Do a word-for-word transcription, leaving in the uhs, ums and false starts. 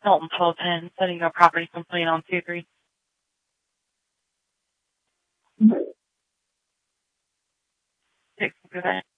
Dalton twelve ten, setting a property complaint on two three. Six for that.